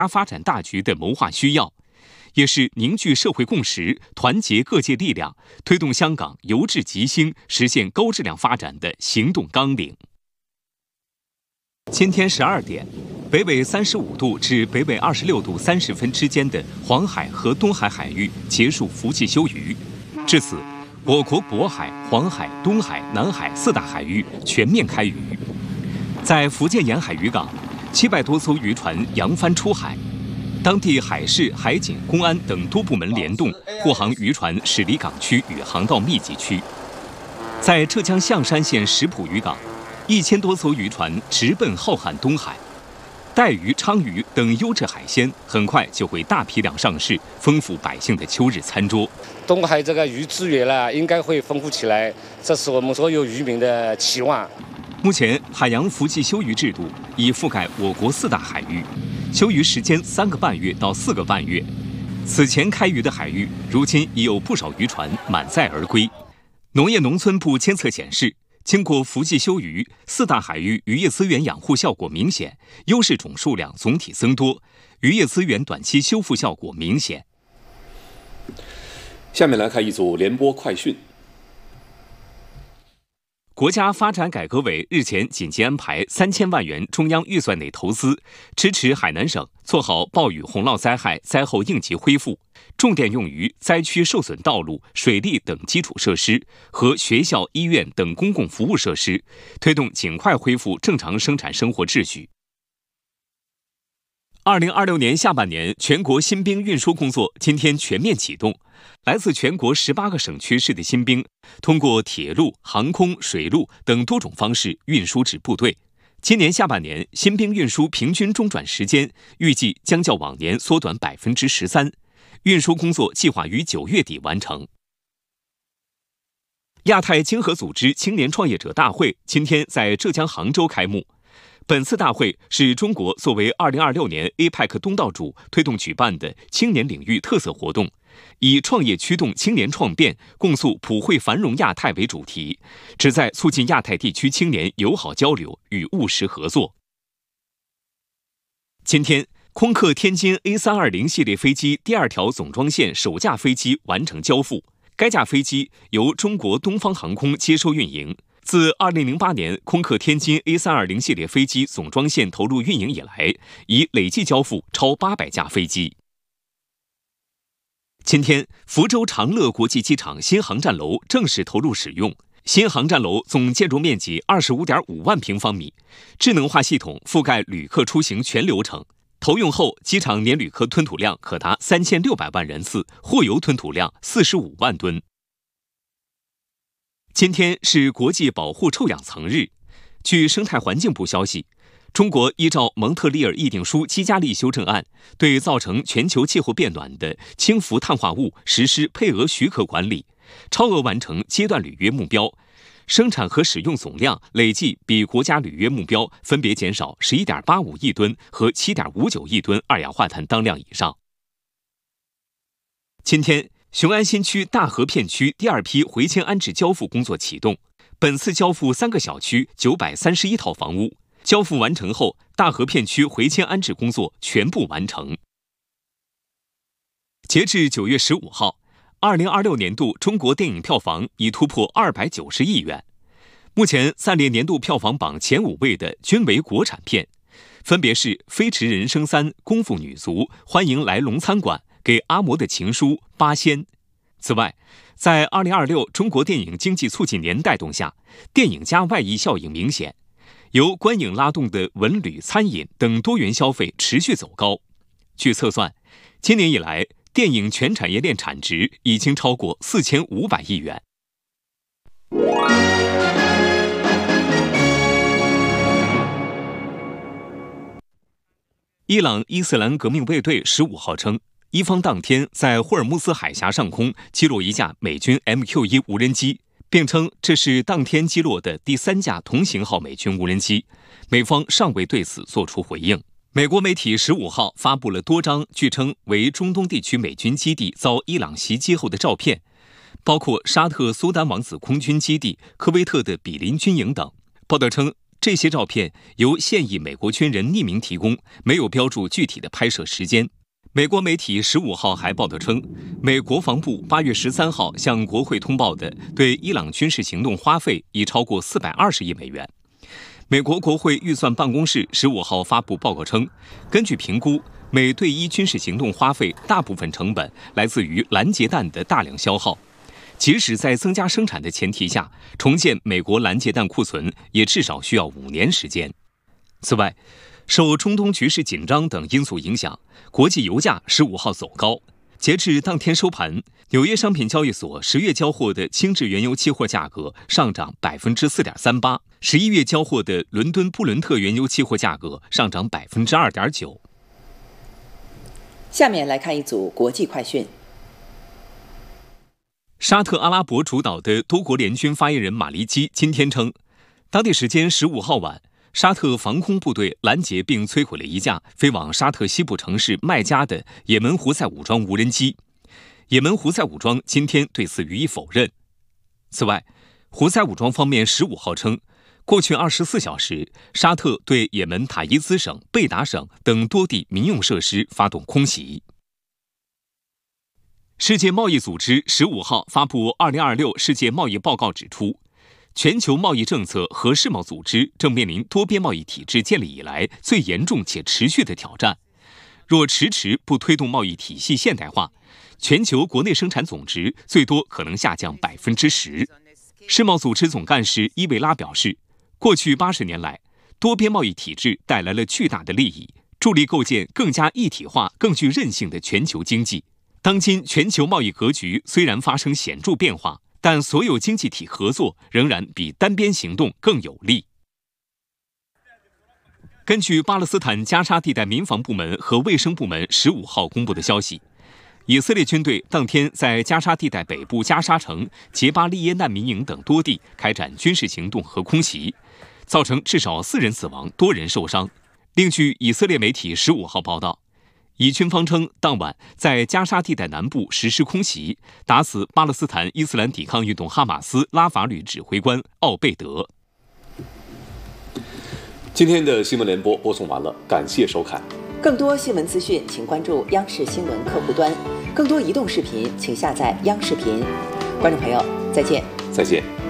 发展大局的谋划需要，也是凝聚社会共识、团结各界力量，推动香港由治及兴、实现高质量发展的行动纲领。今天12点，北纬35度至北纬26度30分之间的黄海和东海海域结束伏季休渔，至此，我国渤海、黄海、东海、南海4大海域全面开渔。在福建沿海渔港，700多艘渔船扬帆出海，当地海事、海警、公安等多部门联动，护航渔船驶离港区与航道密集区。在浙江象山县石浦渔港，1000多艘渔船直奔浩瀚东海，带鱼、鲳鱼等优质海鲜很快就会大批量上市，丰富百姓的秋日餐桌。 东海这个鱼资源呢，应该会丰富起来，这是我们所有渔民的期望。 目前，海洋伏季休渔制度已覆盖我国4大海域，休渔时间3个半月到4个半月。此前开渔的海域，如今已有不少渔船满载而归。农业农村部监测显示，经过伏季休渔，4大海域渔业资源养护效果明显，优势种数量总体增多，渔业资源短期修复效果明显。 下面来看一组联播快讯。 国家发展改革委日前紧急安排3000万元中央预算内投资，支持海南省做好暴雨洪涝灾害灾后应急恢复，重点用于灾区受损道路、水利等基础设施和学校、医院等公共服务设施，推动尽快恢复正常生产生活秩序。2026年下半年，全国新兵运输工作今天全面启动。来自全国18个省区市的新兵，通过铁路、航空、水路等多种方式运输至部队。今年下半年，新兵运输平均中转时间预计将较往年缩短13%，运输工作计划于9月底完成。亚太经合组织青年创业者大会今天在浙江杭州开幕。本次大会是中国作为2026年 APEC 东道主推动举办的青年领域特色活动，以创业驱动青年创变，共塑普惠繁荣亚太为主题，旨在促进亚太地区青年友好交流与务实合作。今天，空客天津 A320 系列飞机第2条总装线首架飞机完成交付，该架飞机由中国东方航空接收运营。自2008年空客天津 A320 系列飞机总装线投入运营以来，已累计交付超800架飞机。今天，福州长乐国际机场新航站楼正式投入使用。新航站楼总建筑面积25.5万平方米，智能化系统覆盖旅客出行全流程。投用后，机场年旅客吞吐量可达3600万人次，货油吞吐量45万吨。今天是国际保护臭氧层日。据生态环境部消息，中国依照蒙特利尔议定书基加利修正案，对造成全球气候变暖的氢氟碳化物实施配额许可管理，超额完成阶段履约目标，生产和使用总量累计比国家履约目标分别减少11.85亿吨和7.59亿吨二氧化碳当量以上。今天，雄安新区大河片区第2批回迁安置交付工作启动，本次交付3个小区931套房屋。交付完成后，大河片区回迁安置工作全部完成。截至9月15号，2026年度中国电影票房已突破290亿元。目前暂列年度票房榜前5位的均为国产片，分别是《飞驰人生3》、《功夫女足》、《欢迎来龙餐馆》、给阿嬷的情书、八仙。此外，在2026中国电影经济促进年带动下，电影加外溢效应明显，由观影拉动的文旅、餐饮等多元消费持续走高。据测算，今年以来，电影全产业链产值已经超过4500亿元。伊朗伊斯兰革命卫队15号称，伊方当天在霍尔木兹海峡上空击落一架美军 MQ-1 无人机，并称这是当天击落的第3架同型号美军无人机，美方尚未对此作出回应。美国媒体15号发布了多张据称为中东地区美军基地遭伊朗袭击后的照片，包括沙特苏丹王子空军基地、科威特的比林军营等。报道称， 这些照片由现役美国军人匿名提供，没有标注具体的拍摄时间。美国媒体15号还报道称，美国防部8月13号向国会通报的对伊朗军事行动花费已超过420亿美元。美国国会预算办公室15号发布报告称，根据评估，美对伊军事行动花费大部分成本来自于拦截弹的大量消耗。即使在增加生产的前提下，重建美国拦截弹库存也至少需要5年时间。此外，受中东局势紧张等因素影响，国际油价15号走高。截至当天收盘，纽约商品交易所10月交货的轻质原油期货价格上涨 4.38%，11月交货的伦敦布伦特原油期货价格上涨 2.9%。 下面来看一组国际快讯。 沙特阿拉伯主导的多国联军发言人马利基今天称，当地时间15号晚，沙特防空部队拦截并摧毁了一架飞往沙特西部城市麦加的也门胡塞武装无人机。也门胡塞武装今天对此予以否认。此外，胡塞武装方面15号称，过去24小时，沙特对也门塔伊兹省、贝达省等多地民用设施发动空袭。世界贸易组织15号发布2026世界贸易报告指出，全球贸易政策和世贸组织正面临多边贸易体制建立以来最严重且持续的挑战。若迟迟不推动贸易体系现代化，全球国内生产总值最多可能下降 10%。世贸组织总干事伊维拉表示，过去80年来，多边贸易体制带来了巨大的利益，助力构建更加一体化、更具韧性的全球经济。当今全球贸易格局虽然发生显著变化，但所有经济体合作仍然比单边行动更有利。根据巴勒斯坦加沙地带民防部门和卫生部门15号公布的消息，以色列军队当天在加沙地带北部加沙城、杰巴利耶难民营等多地开展军事行动和空袭，造成至少4人死亡，多人受伤。另据以色列媒体15号报道，以军方称当晚在加沙地带南部实施空袭，打死巴勒斯坦伊斯兰抵抗运动哈马斯拉法旅指挥官奥贝德。 今天的新闻联播播送完了，感谢收看。 更多新闻资讯，请关注央视新闻客户端。更多移动视频，请下载央视频。观众朋友，再见。 再见。